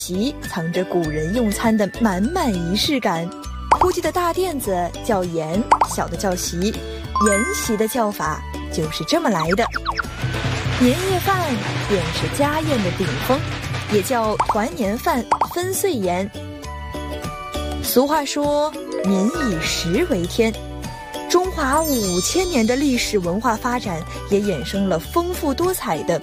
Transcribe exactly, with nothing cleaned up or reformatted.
席藏着古人用餐的满满仪式感。估计的大垫子叫筵，小的叫席，筵席的叫法就是这么来的。年夜饭便是家宴的顶峰，也叫团年饭、分岁筵。俗话说民以食为天，中华五千年的历史文化发展也衍生了丰富多彩的